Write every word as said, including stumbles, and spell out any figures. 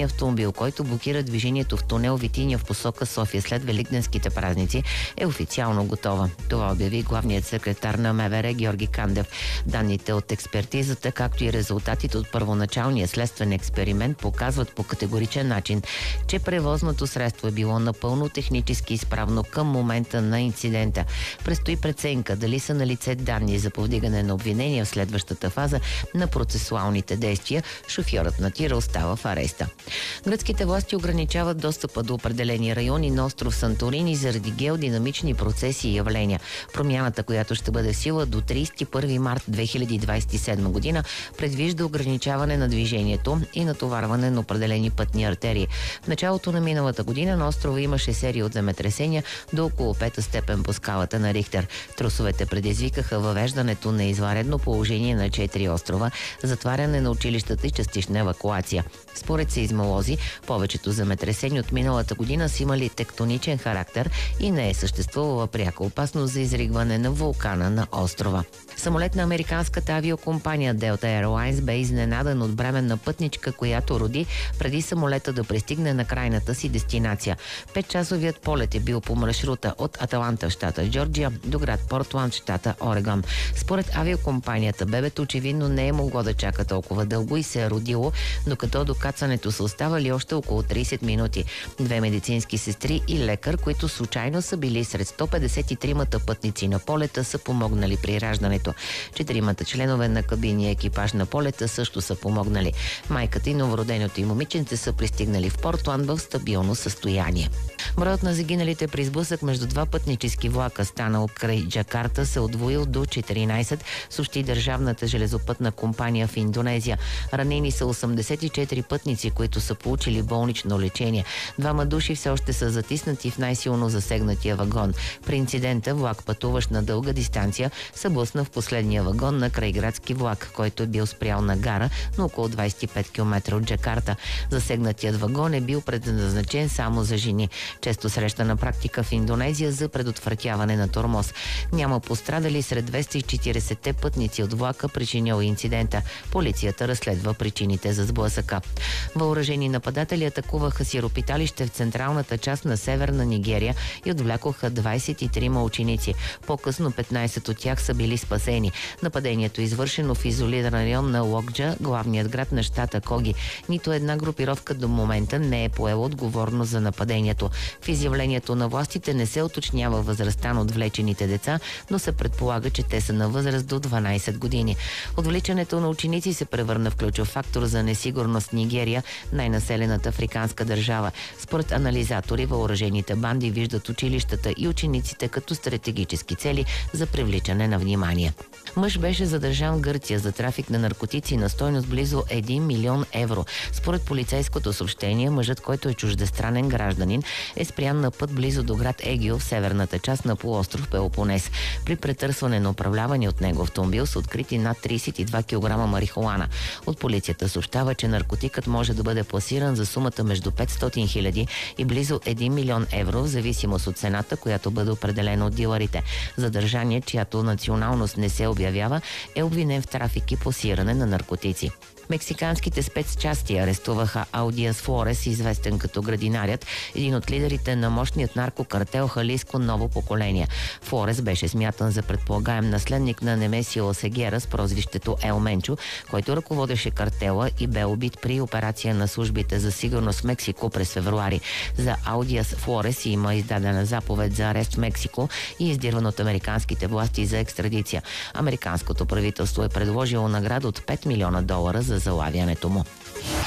специалния автомобил, който блокира движението в тунел Витиня в посока София след великденските празници, е официално готова. Това обяви главният секретар на МВР Георги Кандев. Данните от експертизата, както и резултатите от първоначалния следствен експеримент показват по категоричен начин, че превозното средство е било напълно технически изправно към момента на инцидента. Предстои преценка дали са налице данни за повдигане на обвинения в следващата фаза на процесуалните действия. Шофьорът на тира остава в ареста. Гръцките власти ограничават достъпа до определени райони на остров Санторини заради геодинамични процеси и явления. Промяната, която ще бъде в сила до тридесет и първи март две хиляди двадесет и седма година, предвижда ограничаване на движението и натоварване на определени пътни артерии. В началото на миналата година на острова имаше серия от земетресения до около пета степен по скалата на Рихтер. Трусовете предизвикаха въвеждането на извънредно положение на четири острова, затваряне на училищата и частична евакуация. Според сеизмолози, повечето земетресения от миналата година са имали тектоничен характер и не е съществувала пряка опасност за изригване на вулкана на острова. Самолет на американската авиокомпания Delta Airlines бе изненадан от бременна пътничка, която роди преди самолета да пристигне на крайната си дестинация. Петчасовият полет е бил по маршрута от Аталанта в щата Джорджия до град Портланд в щата Орегон. Според авиокомпанията, бебето очевидно не е могло да чака толкова дълго и се е родило, докато до кацането са оставали още около тридесет минути. Две медицински сестри и лекар, които случайно са били сред сто петдесет и тримата пътници на полета, са помогнали при раждането. Четиримата членове на кабинния екипаж на полета също са помогнали. Майката и новороденото и момиченце са пристигнали в Портланд в стабилно състояние. Броят на загиналите при сблъсък между два пътнически влака, станал край Джакарта, се удвоил до четиринадесет, съобщи Държавната железопътна компания в Индонезия. Ранени са осемдесет и четири пътници, които са получили болнично лечение. Двама души все още са затиснати в най-силно засегнатия вагон. При инцидента влак, пътуващ на дълга дистанция, се блъсна в последния вагон на крайградски влак, който е бил спрял на гара на около двадесет и пет километра от Джакарта. Засегнатият вагон е бил предназначен само за жени. Често срещана практика в Индонезия за предотвратяване на тормоз. Няма пострадали сред двеста и четиридесетте пътници от влака, причинил инцидента. Полицията разследва причините за сблъсъка. Въоръжени нападатели атакуваха сиропиталище в централната част на северна Нигерия и отвлякоха двадесет и трима ученици. По-късно петнадесет от тях са били спасени. Нападението е извършено в изолиран район на Локджа, главният град на щата Коги. Нито една групировка до момента не е поела отговорност за нападението. В изявлението на властите не се уточнява възрастта на отвлечените деца, но се предполага, че те са на възраст до дванадесет години. Отвличането на ученици се превърна в ключов фактор за несигурност в Нигерия, най-населената африканска държава. Според анализатори, въоръжените банди виждат училищата и учениците като стратегически цели за привличане на внимание. Мъж беше задържан в Гърция за трафик на наркотици на стойност близо един милион евро. Според полицейското съобщение, мъжът, който е чуждестранен гражданин, е спрян на път близо до град Егио в северната част на полуостров Пелопонес. При претърсване на управлявани от него автомобил са открити над тридесет и два килограма марихуана. От полицията съобщава, че наркотикът може да бъде пласиран за сумата между петстотин хиляди и близо един милион евро, в зависимост от цената, която бъде определена от дилърите. Задържаният, чиято националност не се обявява, е обвинен в трафик и пласиране на наркотици. Мексиканските спецчасти арестуваха Аудиас Флорес, известен като градинарят, един от лидерите на мощният наркокартел Халиско Ново поколение. Флорес беше смятан за предполагаем наследник на Немесио Осегера с прозвището Ел Менчо, който ръководеше картела и бе убит при операция на службите за сигурност в Мексико през февруари. За Аудиас Флорес има издадена заповед за арест в Мексико и издирван от американските власти за екстрадиция. Американското правителство е предложило награда от пет милиона долара за залавянето му.